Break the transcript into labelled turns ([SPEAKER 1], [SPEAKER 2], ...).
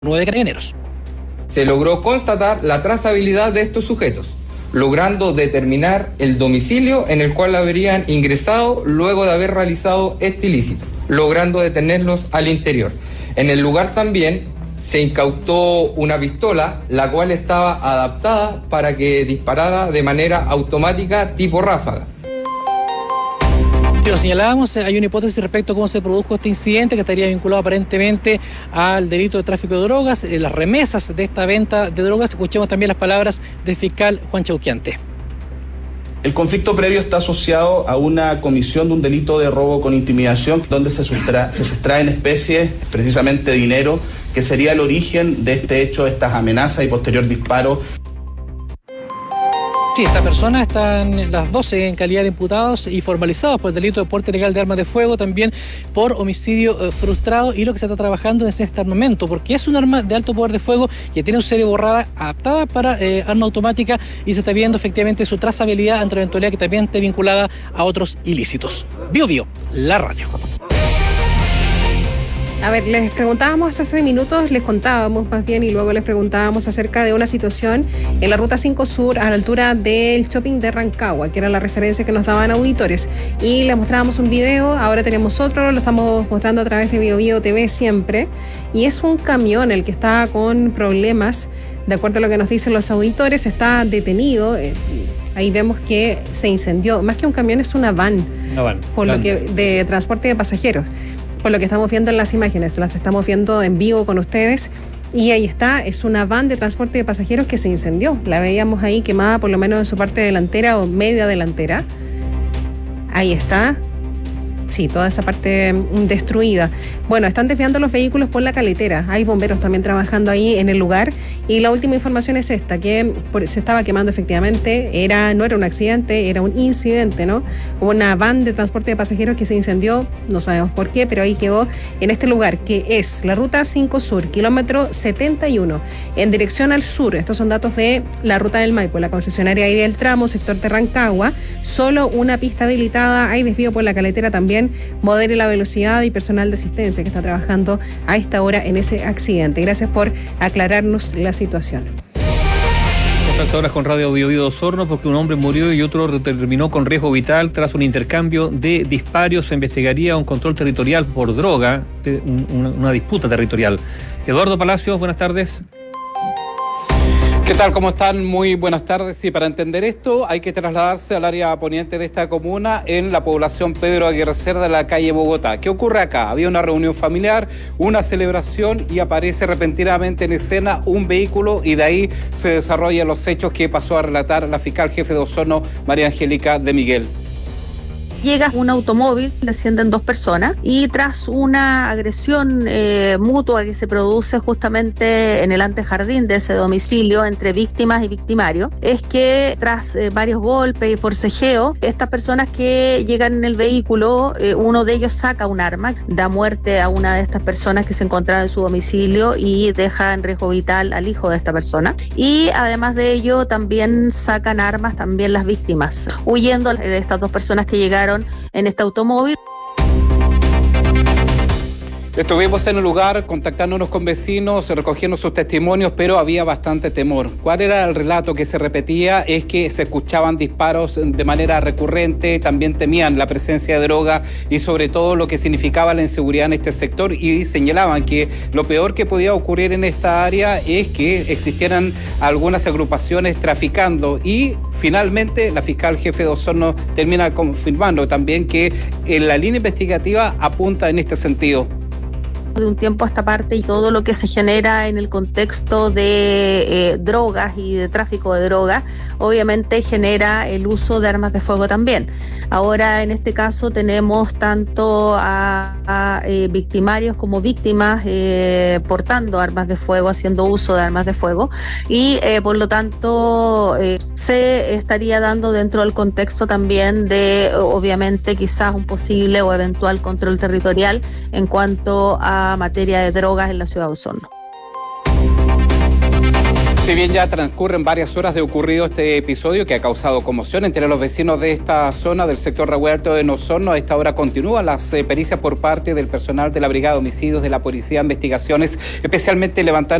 [SPEAKER 1] de Carabineros.
[SPEAKER 2] Se logró constatar la trazabilidad de estos sujetos, logrando determinar el domicilio en el cual habrían ingresado luego de haber realizado este ilícito, logrando detenerlos al interior. En el lugar también se incautó una pistola, la cual estaba adaptada para que disparara de manera automática tipo ráfaga.
[SPEAKER 1] Lo señalábamos, hay una hipótesis respecto a cómo se produjo este incidente que estaría vinculado aparentemente al delito de tráfico de drogas, las remesas de esta venta de drogas. Escuchemos también las palabras del fiscal Juan Chauquiante.
[SPEAKER 3] El conflicto previo está asociado a una comisión de un delito de robo con intimidación, donde se sustraen especies, precisamente dinero, que sería el origen de este hecho, estas amenazas y posterior disparo.
[SPEAKER 1] Sí, estas personas están las 12 en calidad de imputados y formalizados por el delito de porte ilegal de armas de fuego, también por homicidio frustrado, y lo que se está trabajando es este armamento, porque es un arma de alto poder de fuego que tiene un serie borrada adaptada para arma automática, y se está viendo efectivamente su trazabilidad ante la eventualidad que también esté vinculada a otros ilícitos. Bio, la radio.
[SPEAKER 4] A ver, les preguntábamos hace minutos, les contábamos más bien, y luego les preguntábamos acerca de una situación en la Ruta 5 Sur a la altura del shopping de Rancagua, que era la referencia que nos daban auditores, y les mostrábamos un video. Ahora tenemos otro, lo estamos mostrando a través de Bio TV siempre, y es un camión el que está con problemas, de acuerdo a lo que nos dicen los auditores, está detenido. Ahí vemos que se incendió, más que un camión es una van, por lo que de transporte de pasajeros. Por lo que estamos viendo en las imágenes, las estamos viendo en vivo con ustedes, y ahí está, es una van de transporte de pasajeros que se incendió. La veíamos ahí quemada, por lo menos en su parte delantera o media delantera. Ahí está. Sí, toda esa parte destruida. Bueno, están desviando los vehículos por la caletera. Hay bomberos también trabajando ahí en el lugar. Y la última información es esta, que se estaba quemando efectivamente. No era un accidente, era un incidente, ¿no? Una van de transporte de pasajeros que se incendió, no sabemos por qué, pero ahí quedó en este lugar, que es la Ruta 5 Sur, kilómetro 71, en dirección al sur. Estos son datos de la Ruta del Maipo, la concesionaria ahí del tramo, sector de Rancagua. Solo una pista habilitada, hay desvío por la caletera también. Modere la velocidad, y personal de asistencia que está trabajando a esta hora en ese accidente. Gracias por aclararnos la situación.
[SPEAKER 5] Horas con Radio Bio Osorno, porque un hombre murió y otro terminó con riesgo vital tras un intercambio de disparos. Se investigaría un control territorial por droga, una disputa territorial. Eduardo Palacios, buenas tardes.
[SPEAKER 6] ¿Qué tal? ¿Cómo están? Muy buenas tardes. Sí, para entender esto hay que trasladarse al área poniente de esta comuna, en la población Pedro Aguirre Cerda, de la calle Bogotá. ¿Qué ocurre acá? Había una reunión familiar, una celebración, y aparece repentinamente en escena un vehículo, y de ahí se desarrollan los hechos que pasó a relatar la fiscal jefe de Osorno, María Angélica de Miguel.
[SPEAKER 7] Llega un automóvil, descienden dos personas, y tras una agresión mutua que se produce justamente en el antejardín de ese domicilio entre víctimas y victimarios, es que tras varios golpes y forcejeo, estas personas que llegan en el vehículo, uno de ellos saca un arma, da muerte a una de estas personas que se encontraba en su domicilio y deja en riesgo vital al hijo de esta persona. Y además de ello también sacan armas también las víctimas, huyendo estas dos personas que llegaron en este automóvil.
[SPEAKER 6] Estuvimos en el lugar contactándonos con vecinos, recogiendo sus testimonios, pero había bastante temor. ¿Cuál era el relato que se repetía? Es que se escuchaban disparos de manera recurrente, también temían la presencia de droga y sobre todo lo que significaba la inseguridad en este sector, y señalaban que lo peor que podía ocurrir en esta área es que existieran algunas agrupaciones traficando, y finalmente la fiscal jefe de Osorno termina confirmando también que la línea investigativa apunta en este sentido.
[SPEAKER 7] De un tiempo a esta parte, y todo lo que se genera en el contexto de drogas y de tráfico de drogas, obviamente genera el uso de armas de fuego también. Ahora, en este caso, tenemos tanto a victimarios como víctimas portando armas de fuego, haciendo uso de armas de fuego, y por lo tanto se estaría dando dentro del contexto también de, obviamente, quizás un posible o eventual control territorial en cuanto a materia de drogas en la ciudad de Osorno.
[SPEAKER 6] Sí, Si bien ya transcurren varias horas de ocurrido este episodio que ha causado conmoción entre los vecinos de esta zona del sector Revuelto en Osorno, a esta hora continúan las pericias por parte del personal de la Brigada de Homicidios de la Policía de Investigaciones, especialmente levantando